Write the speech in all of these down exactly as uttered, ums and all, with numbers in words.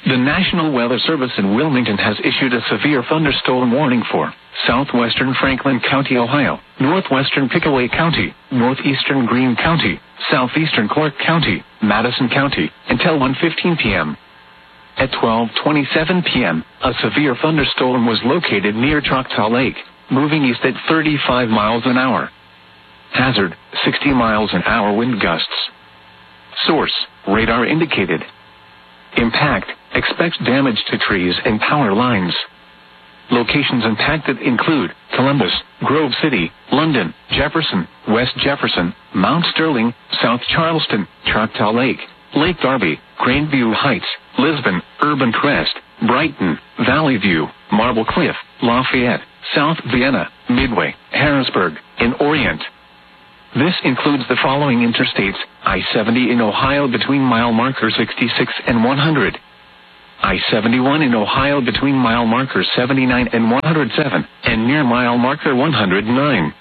The National Weather Service in Wilmington has issued a severe thunderstorm warning for southwestern Franklin County, Ohio, northwestern Pickaway County, northeastern Greene County, southeastern Clark County, Madison County, until one fifteen p.m. At twelve twenty-seven p.m., a severe thunderstorm was located near Choctaw Lake, moving east at thirty-five miles an hour. Hazard, sixty miles an hour wind gusts. Source, radar indicated. Impact, expect damage to trees and power lines. Locations impacted include Columbus, Grove City, London, Jefferson, West Jefferson, Mount Sterling, South Charleston, Choctaw Lake, Lake Darby, Grandview Heights, Lisbon, Urban Crest, Brighton, Valley View, Marble Cliff, Lafayette, South Vienna, Midway, Harrisburg, and Orient. This includes the following interstates: I seventy in Ohio between mile marker sixty-six and one hundred. I seventy-one in Ohio between mile marker seventy-nine and one hundred seven, and near mile marker one hundred nine.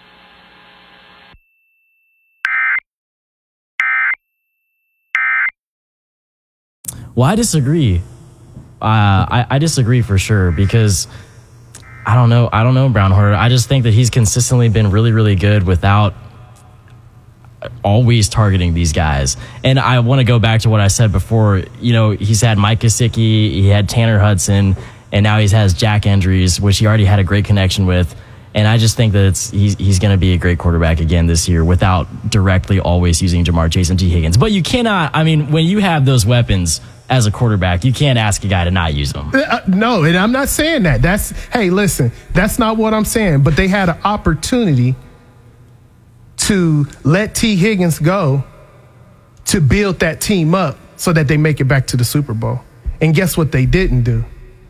Well, I disagree. Uh, I, I disagree for sure, because I don't know. I don't know Brown Horner. I just think that he's consistently been really, really good without always targeting these guys. And I want to go back to what I said before. You know, he's had Mike Gesicki, he had Tanner Hudson, and now he has Jack Andrews, which he already had a great connection with. And I just think that it's, he's, he's going to be a great quarterback again this year without directly always using Jamar Chase and T. Higgins. But you cannot, I mean, when you have those weapons as a quarterback, you can't ask a guy to not use them. Uh, no, and I'm not saying that. That's, hey, listen, that's not what I'm saying. But they had an opportunity to let T. Higgins go to build that team up so that they make it back to the Super Bowl. And guess what they didn't do?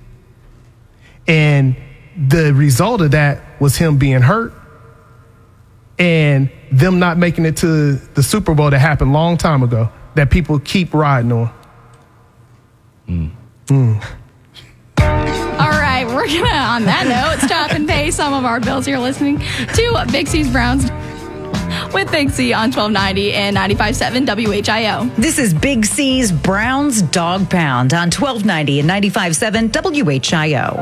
And the result of that was him being hurt and them not making it to the Super Bowl that happened a long time ago that people keep riding on. Mm. Mm. All right, we're going to, on that note, stop and pay some of our bills. You're listening to Big C's Browns with Big C on twelve ninety and ninety-five point seven W H I O. This is Big C's Browns Dog Pound on twelve ninety and ninety-five point seven W H I O.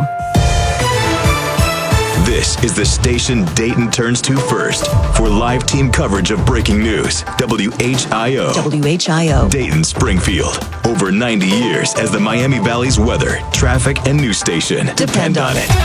This is the station Dayton turns to first for live team coverage of breaking news. W H I O. W H I O. Dayton, Springfield. Over ninety years as the Miami Valley's weather, traffic, and news station. Depend on it.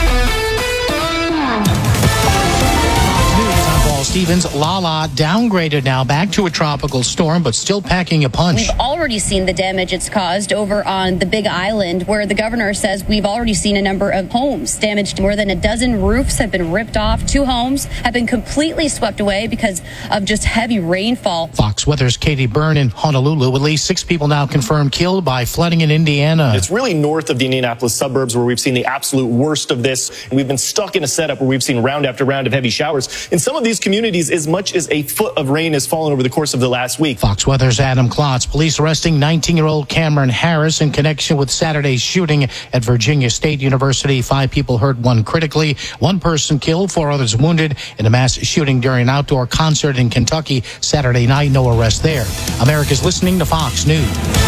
Stevens, Lala downgraded now back to a tropical storm, but still packing a punch. We've already seen the damage it's caused over on the Big Island, where the governor says we've already seen a number of homes damaged. More than a dozen roofs have been ripped off. Two homes have been completely swept away because of just heavy rainfall. Fox Weather's Katie Byrne in Honolulu. At least six people now confirmed killed by flooding in Indiana. It's really north of the Indianapolis suburbs where we've seen the absolute worst of this. And we've been stuck in a setup where we've seen round after round of heavy showers. In some of these communities, as much as a foot of rain has fallen over the course of the last week. Fox Weather's Adam Klotz. Police arresting nineteen-year-old Cameron Harris in connection with Saturday's shooting at Virginia State University. Five people hurt, one critically. One person killed, four others wounded in a mass shooting during an outdoor concert in Kentucky Saturday night. No arrest there. America's listening to Fox News.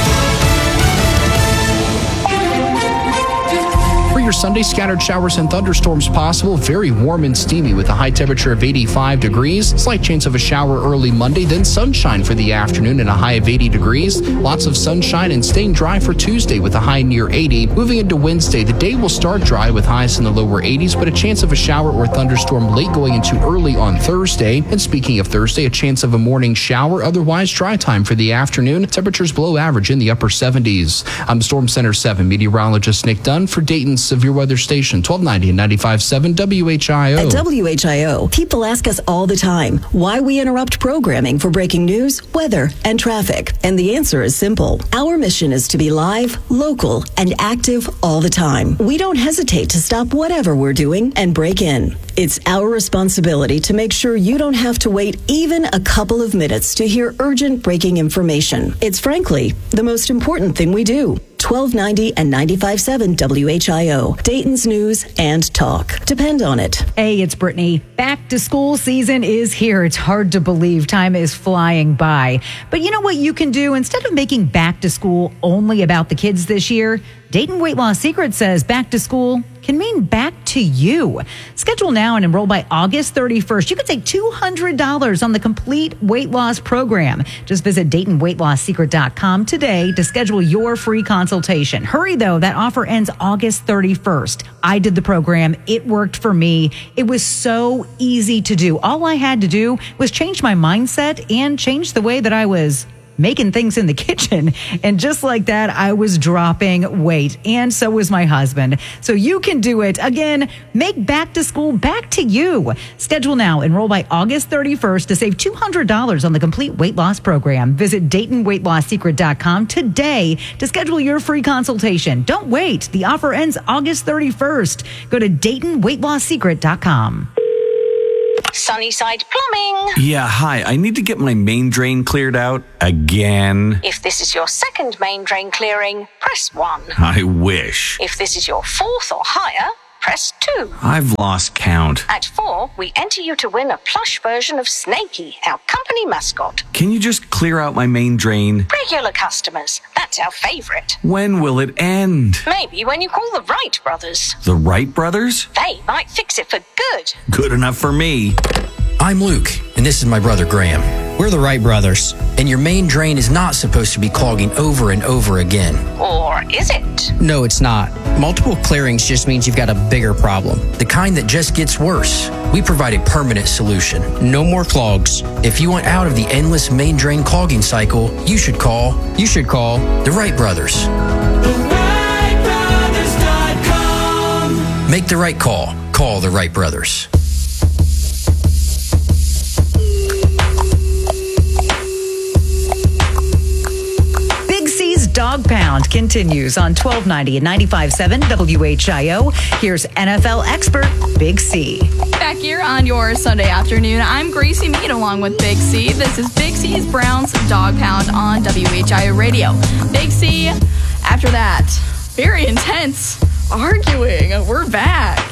For your Sunday, scattered showers and thunderstorms possible. Very warm and steamy with a high temperature of eighty-five degrees. Slight chance of a shower early Monday, then sunshine for the afternoon and a high of eighty degrees. Lots of sunshine and staying dry for Tuesday with a high near eighty. Moving into Wednesday, the day will start dry with highs in the lower eighties, but a chance of a shower or thunderstorm late going into early on Thursday. And speaking of Thursday, a chance of a morning shower, otherwise dry time for the afternoon. Temperatures below average in the upper seventies. I'm Storm Center seven meteorologist Nick Dunn for Dayton's Severe Weather Station, twelve ninety and ninety-five point seven W H I O. At W H I O, people ask us all the time why we interrupt programming for breaking news, weather, and traffic. And the answer is simple. Our mission is to be live, local, and active all the time. We don't hesitate to stop whatever we're doing and break in. It's our responsibility to make sure you don't have to wait even a couple of minutes to hear urgent breaking information. It's frankly the most important thing we do. twelve ninety and ninety-five point seven W H I O. Dayton's news and talk. Depend on it. Hey, it's Brittany. Back to school season is here. It's hard to believe time is flying by. But you know what you can do? Instead of making back to school only about the kids this year, Dayton Weight Loss Secret says back to school can mean back to you. Schedule now and enroll by August thirty-first. You can save two hundred dollars on the complete weight loss program. Just visit Dayton Weight Loss Secret dot com today to schedule your free consultation. Hurry though, that offer ends August thirty-first. I did the program. It worked for me. It was so easy to do. All I had to do was change my mindset and change the way that I was making things in the kitchen. And just like that, I was dropping weight. And so was my husband. So you can do it. Again, make back to school back to you. Schedule now. Enroll by August thirty-first to save two hundred dollars on the complete weight loss program. Visit Dayton Weight Loss Secret dot com today to schedule your free consultation. Don't wait. The offer ends August thirty-first. Go to Dayton Weight Loss Secret dot com. Sunnyside Plumbing. Yeah, hi. I need to get my main drain cleared out again. If this is your second main drain clearing, press one. I wish. If this is your fourth or higher, press two. I've lost count. At four, we enter you to win a plush version of Snakey, our company mascot. Can you just clear out my main drain? Regular customers, that's our favorite. When will it end? Maybe when you call the Wright brothers. The Wright brothers? They might fix it for good. Good enough for me. I'm Luke, and this is my brother Graham. We're the Wright brothers, and your main drain is not supposed to be clogging over and over again. Or is it? No, it's not. Multiple clearings just means you've got a bigger problem, the kind that just gets worse. We provide a permanent solution. No more clogs. If you want out of the endless main drain clogging cycle, you should call, you should call the Wright brothers. the wright brothers dot com. Make the right call. Call the Wright brothers. Dog Pound continues on twelve ninety and ninety-five point seven W H I O. Here's N F L expert Big C. Back here on your Sunday afternoon, I'm Gracie Mead along with Big C. This is Big C's Browns Dog Pound on W H I O Radio. Big C, after that, very intense arguing. We're back.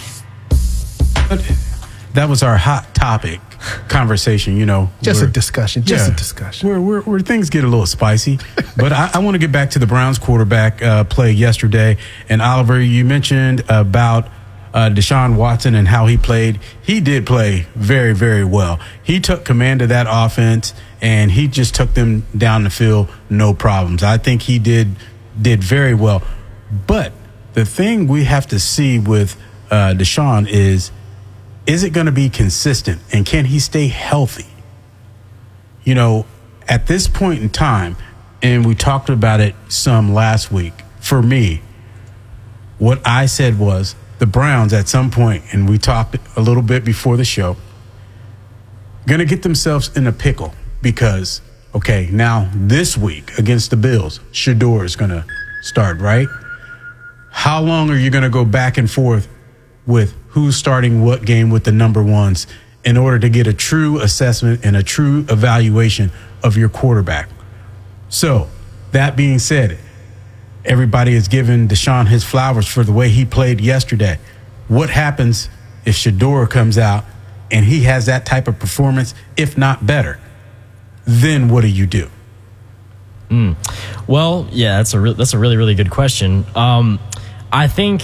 That was our hot topic conversation, you know. Just where, a discussion, just yeah, a discussion. Where, where, where things get a little spicy. But I, I want to get back to the Browns quarterback uh, play yesterday. And Oliver, you mentioned about uh, Deshaun Watson and how he played. He did play very, very well. He took command of that offense, and he just took them down the field, no problems. I think he did did very well. But the thing we have to see with uh, Deshaun is, is it going to be consistent, and can he stay healthy? You know, at this point in time, and we talked about it some last week, for me, what I said was the Browns at some point, and we talked a little bit before the show, going to get themselves in a pickle because, okay, now this week against the Bills, Shedeur is going to start, right? How long are you going to go back and forth with who's starting what game with the number ones in order to get a true assessment and a true evaluation of your quarterback? So, that being said, everybody has given Deshaun his flowers for the way he played yesterday. What happens if Shedeur comes out and he has that type of performance, if not better? Then what do you do? Mm. Well, yeah, that's a re- that's a really, really good question. Um, I think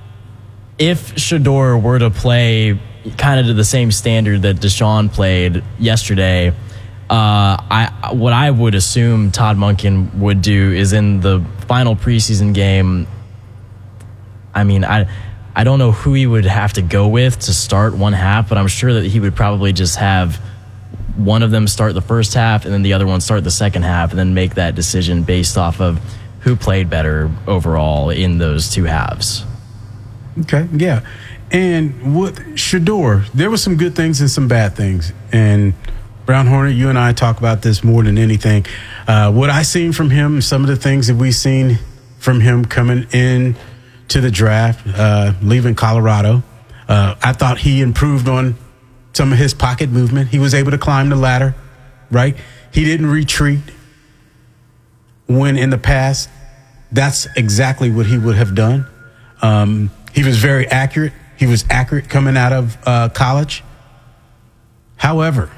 if Shedeur were to play kind of to the same standard that Deshaun played yesterday, uh, I what I would assume Todd Monken would do is in the final preseason game. I mean, I I don't know who he would have to go with to start one half, but I'm sure that he would probably just have one of them start the first half and then the other one start the second half, and then make that decision based off of who played better overall in those two halves. Okay, yeah. And with Shedeur, there were some good things and some bad things. And Brown Hornet, you and I talk about this more than anything. Uh, what I seen from him, some of the things that we seen from him coming in to the draft, uh, leaving Colorado, uh, I thought he improved on some of his pocket movement. He was able to climb the ladder, right? He didn't retreat when in the past that's exactly what he would have done. Um, he was very accurate. He was accurate coming out of uh, college. However,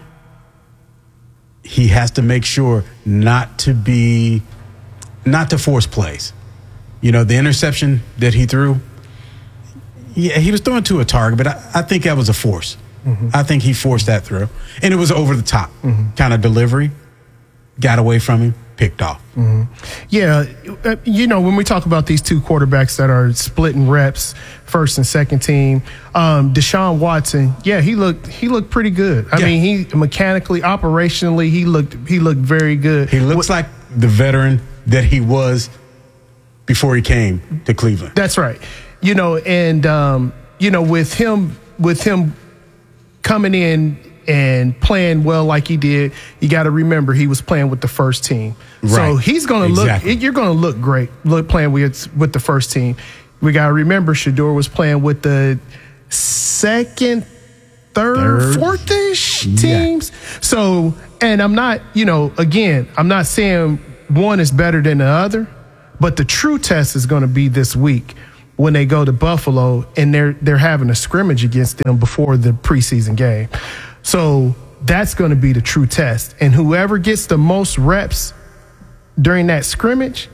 he has to make sure not to be, not to force plays. You know, the interception that he threw, yeah, he was throwing to a target, but I, I think that was a force. Mm-hmm. I think he forced that throw. And it was over the top mm-hmm. kind of delivery. Got away from him, picked off. Mm-hmm. Yeah, you know, when we talk about these two quarterbacks that are splitting reps, first and second team, um, Deshaun Watson, yeah, he looked he looked pretty good. I yeah. mean, he mechanically, operationally, he looked he looked very good. He looks like the veteran that he was before he came to Cleveland. That's right. You know, and um, you know, with him with him coming in and playing well like he did, you got to remember he was playing with the first team. Right. So he's going to exactly. look, you're going to look great look playing with, with the first team. We got to remember Shedeur was playing with the second, third, third. fourth-ish teams. Yeah. So, and I'm not, you know, again, I'm not saying one is better than the other, but the true test is going to be this week when they go to Buffalo and they're they're having a scrimmage against them before the preseason game. So that's going to be the true test. And whoever gets the most reps during that scrimmage,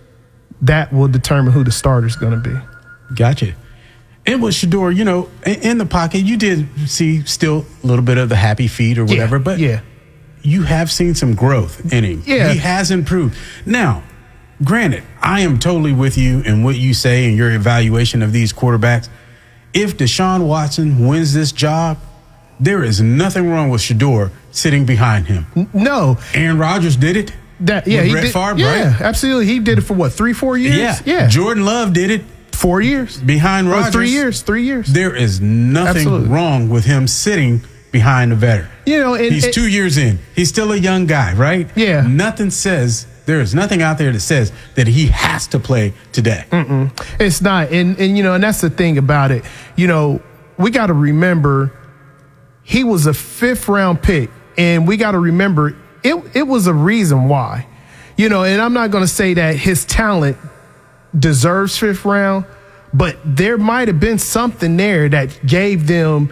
that will determine who the starter is going to be. Gotcha. And with Shedeur, you know, in, in the pocket, you did see still a little bit of the happy feet or whatever, yeah, but yeah. you have seen some growth in him. Yeah. He has improved. Now, granted, I am totally with you in what you say and your evaluation of these quarterbacks. If Deshaun Watson wins this job, there is nothing wrong with Shedeur sitting behind him. No. Aaron Rodgers did it. That yeah, with he Brett did, Favre, yeah, right? absolutely. He did it for what, three, four years? Yeah. yeah. Jordan Love did it. Four years. Behind Rodgers. Or three years, three years. There is nothing absolutely. wrong with him sitting behind a veteran. You know, and, He's and, two years in. He's still a young guy, right? Yeah. Nothing says, there is nothing out there that says that he has to play today. Mm-mm. It's not. And, and, you know, and that's the thing about it. You know, we got to remember he was a fifth round pick, and we got to remember it, it was a reason why. You know, and I'm not going to say that his talent deserves fifth round, but there might have been something there that gave them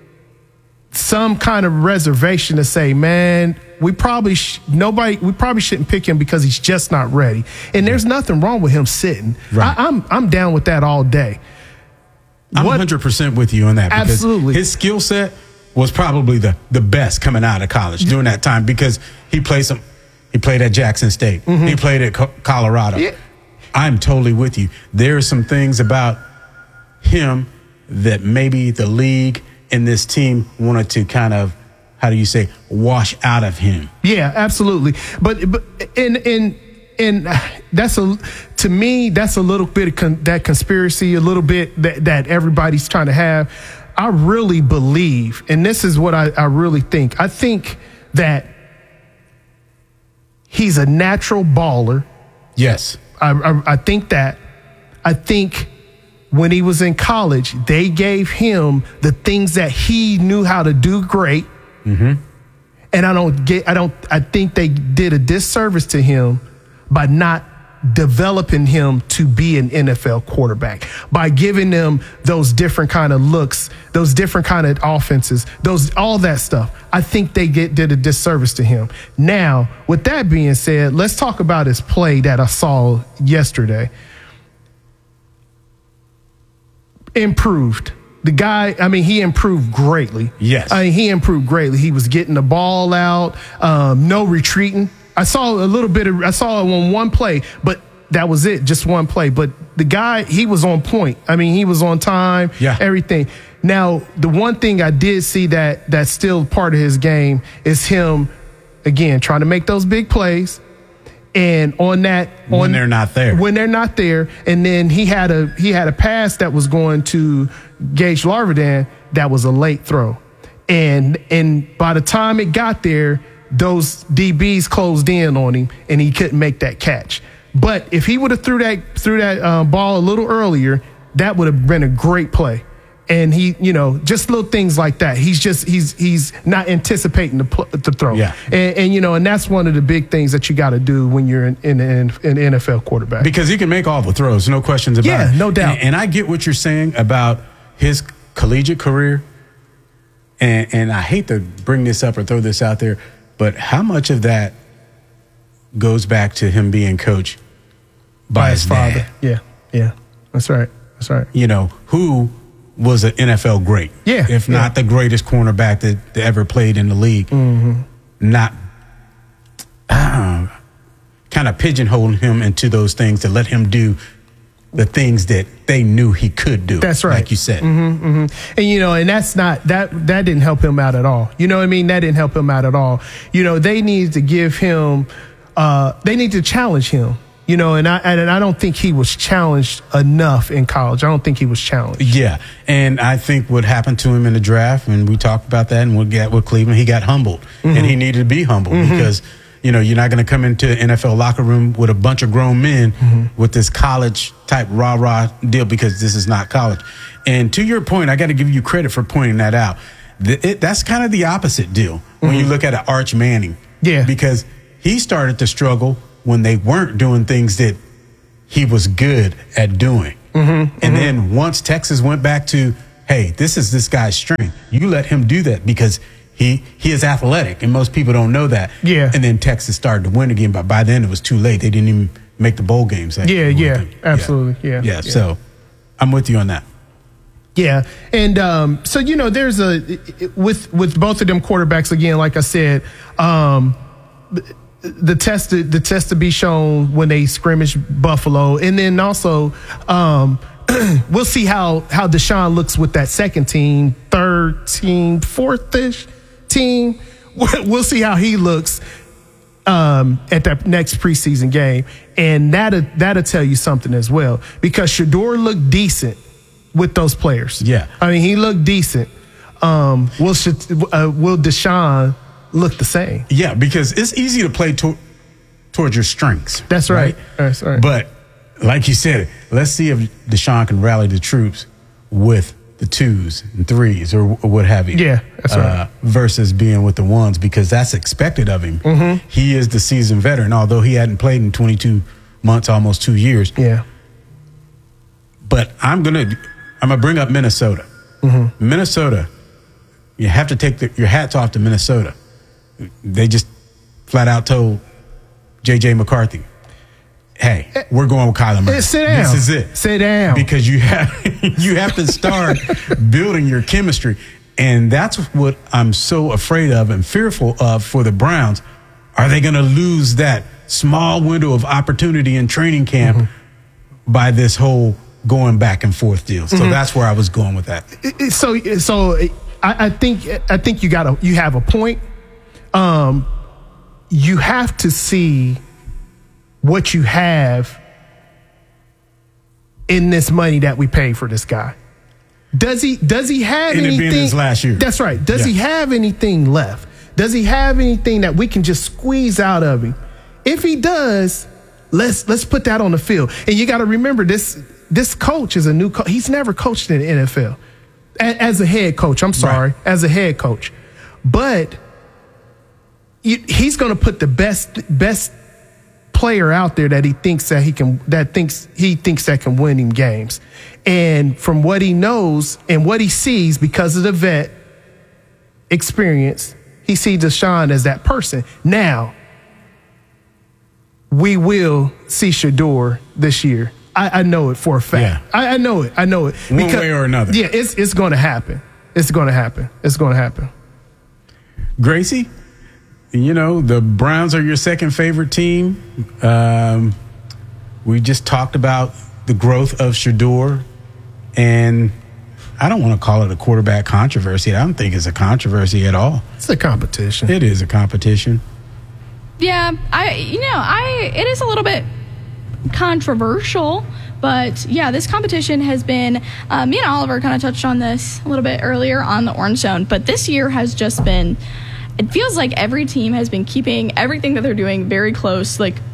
some kind of reservation to say, man, we probably sh- nobody we probably shouldn't pick him because he's just not ready. And there's nothing wrong with him sitting. Right. I, I'm I'm down with that all day. I'm what, one hundred percent with you on that. Because absolutely. His skill set was probably the, the best coming out of college during that time because he played some. He played at Jackson State. Mm-hmm. He played at Co- Colorado. Yeah. I'm totally with you. There are some things about him that maybe the league and this team wanted to kind of, how do you say, wash out of him. Yeah, absolutely. But but and and and that's a to me that's a little bit of con- that conspiracy, a little bit that that everybody's trying to have. I really believe, and this is what I, I really think. I think that he's a natural baller. Yes. I, I, I think that. I think when he was in college, they gave him the things that he knew how to do great. Mm-hmm. And I don't get, I don't, I think they did a disservice to him by not developing him to be an N F L quarterback, by giving them those different kind of looks, those different kind of offenses, those, all that stuff. I think they get, did a disservice to him. Now, with that being said, let's talk about his play that I saw yesterday. Improved. The guy, I mean, he improved greatly. Yes. I mean, he improved greatly. He was getting the ball out, um, no retreating. I saw a little bit of, I saw it on one play, but that was it, just one play. But the guy, he was on point. I mean, he was on time, yeah. everything. Now, the one thing I did see that that's still part of his game is him, again, trying to make those big plays. And on that, on, when they're not there, when they're not there, and then he had a he had a pass that was going to Gage Larvidan that was a late throw, and and by the time it got there, those D Bs closed in on him, and he couldn't make that catch. But if he would have threw that threw that uh, ball a little earlier, that would have been a great play. And he, you know, just little things like that. He's just he's he's not anticipating the pl- the throw. Yeah. And, and you know, and that's one of the big things that you got to do when you're in in, in in N F L quarterback. Because he can make all the throws, no questions about yeah, it. Yeah, no doubt. And, and I get what you're saying about his collegiate career. And and I hate to bring this up or throw this out there, but how much of that goes back to him being coached by, by his, his father? dad? Yeah, yeah, that's right. That's right. You know, who was an N F L great. Yeah. If yeah. not the greatest cornerback that, that ever played in the league. Mm-hmm. Not uh, kind of pigeonholing him into those things to let him do the things that they knew he could do. That's right. Like you said. Mm-hmm, mm-hmm. And, you know, and that's not, that that didn't help him out at all. You know what I mean? That didn't help him out at all. You know, they need to give him, uh, they need to challenge him. You know, and I and I don't think he was challenged enough in college. I don't think he was challenged. Yeah, and I think what happened to him in the draft, and we talked about that, and we'll get with Cleveland, he got humbled, mm-hmm. and he needed to be humbled mm-hmm. because, you know, you're not going to come into an N F L locker room with a bunch of grown men mm-hmm. with this college type rah rah deal, because this is not college. And to your point, I got to give you credit for pointing that out. The, it, that's kind of the opposite deal when mm-hmm. you look at an Arch Manning. Yeah, because he started to struggle when they weren't doing things that he was good at doing. Mm-hmm, and mm-hmm. then once Texas went back to, hey, this is this guy's strength, you let him do that because he he is athletic, and most people don't know that. Yeah. And then Texas started to win again, but by then it was too late. They didn't even make the bowl games. Yeah, yeah, absolutely, yeah. yeah. Yeah, so I'm with you on that. Yeah, and um, so, you know, there's a, with with both of them quarterbacks, again, like I said, um, the test to, the test to be shown when they scrimmage Buffalo, and then also um, we'll see how how Deshaun looks with that second team, third team, fourth-ish team. We'll see how he looks um, at that next preseason game, and that'll that'll tell you something as well, because Shedeur looked decent with those players. Yeah, I mean, he looked decent. Um, will uh, will Deshaun look the same? Yeah, because it's easy to play to, towards your strengths. That's right. right. That's right. But like you said, let's see if Deshaun can rally the troops with the twos and threes or, or what have you. Yeah, that's uh, right. Versus being with the ones, because that's expected of him. Mm-hmm. He is the seasoned veteran, although he hadn't played in twenty-two months, almost two years. Yeah. But I'm gonna I'm gonna bring up Minnesota. Mm-hmm. Minnesota, you have to take the, your hats off to Minnesota. They just flat out told J J McCarthy, hey, we're going with Kyler Murray. Hey, sit down. This is it. Sit down. Because you have you have to start building your chemistry. And that's what I'm so afraid of and fearful of for the Browns. Are they going to lose that small window of opportunity in training camp mm-hmm. by this whole going back and forth deal? So mm-hmm. that's where I was going with that. So so I, I think I think you got a you have a point. Um, you have to see what you have in this money that we pay for this guy. Does he does he have and anything? It being his last year. That's right. Does yeah. he have anything left? Does he have anything that we can just squeeze out of him? If he does, let's let's put that on the field. And you got to remember, this this coach is a new coach. He's never coached in the N F L as a head coach. I'm sorry, right. as a head coach, but he's going to put the best best player out there that he thinks that he can that thinks he thinks that can win him games. And from what he knows and what he sees, because of the vet experience, he sees Deshaun as that person. Now, we will see Shedeur this year. I, I know it for a fact. Yeah. I, I know it. I know it. One because, way or another. Yeah, it's it's going to happen. It's going to happen. It's going to happen. Gracie, you know, the Browns are your second favorite team. Um, we just talked about the growth of Shedeur, and I don't want to call it a quarterback controversy. I don't think it's a controversy at all. It's a competition. It is a competition. Yeah, I you know, I it is a little bit controversial, but yeah, this competition has been, uh, me and Oliver kind of touched on this a little bit earlier on the Orange Zone, but this year has just been, it feels like every team has been keeping everything that they're doing very close, like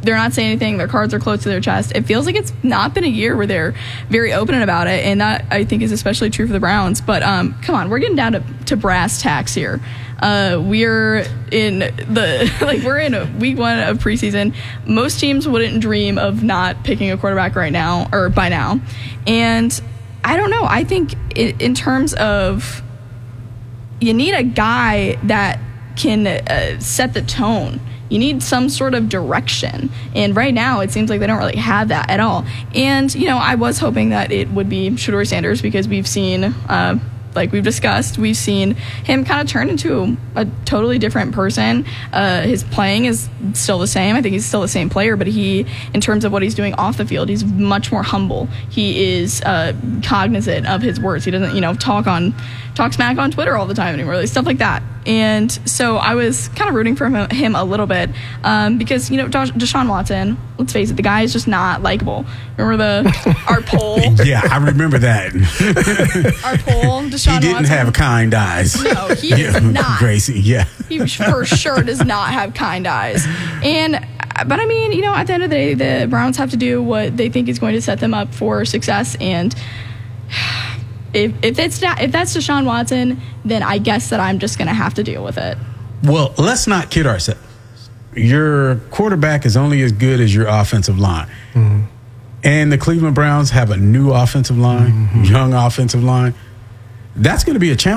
they're not saying anything. Their cards are close to their chest. It feels like it's not been a year where they're very open about it, and that I think is especially true for the Browns. But um, come on, we're getting down to, to brass tacks here. Uh, we're in the like we're in week one of preseason. Most teams wouldn't dream of not picking a quarterback right now or by now, and I don't know. I think in, in terms of you need a guy that can uh, set the tone. You need some sort of direction. And right now, it seems like they don't really have that at all. And, you know, I was hoping that it would be Shedeur Sanders because we've seen, uh, like we've discussed, we've seen him kind of turn into a totally different person. Uh, his playing is still the same. I think he's still the same player, but he, in terms of what he's doing off the field, he's much more humble. He is uh, cognizant of his words. He doesn't, you know, talk on, talk smack on Twitter all the time anymore, like stuff like that. And so I was kind of rooting for him, him a little bit um, because, you know, Deshaun Watson, let's face it, the guy is just not likable. Remember the our poll? Yeah, I remember that. Our poll, Deshaun He didn't Watson. have kind eyes. No, he yeah, does not. Gracie, yeah. He for sure does not have kind eyes. And, but I mean, you know, at the end of the day, the Browns have to do what they think is going to set them up for success. And if if it's not, if that's Deshaun Watson, then I guess that I'm just going to have to deal with it. Well, let's not kid ourselves. Your quarterback is only as good as your offensive line. Mm-hmm. And the Cleveland Browns have a new offensive line, mm-hmm. young offensive line. That's going to be a challenge.